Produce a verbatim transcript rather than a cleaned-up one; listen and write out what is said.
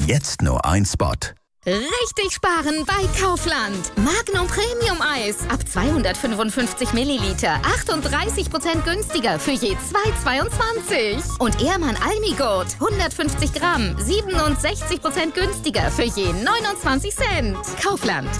Jetzt nur ein Spot. Richtig sparen bei Kaufland. Magnum Premium Eis ab zweihundertfünfundfünfzig Milliliter. achtunddreißig Prozent günstiger für je zwei Euro zweiundzwanzig. Und Ehrmann Almigurt hundertfünfzig Gramm. siebenundsechzig Prozent günstiger für je neunundzwanzig Cent. Kaufland.